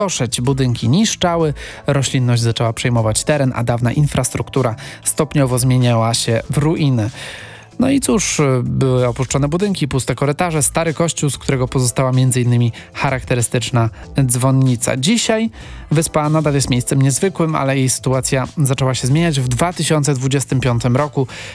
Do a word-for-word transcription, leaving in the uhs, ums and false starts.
pustoszeć, budynki niszczały, roślinność zaczęła przejmować teren, a dawna infrastruktura stopniowo zmieniała się w ruiny. No i cóż, były opuszczone budynki, puste korytarze, stary kościół, z którego pozostała m.in. charakterystyczna dzwonnica. Dzisiaj wyspa nadal jest miejscem niezwykłym, ale jej sytuacja zaczęła się zmieniać w dwa tysiące dwudziestym piątym roku,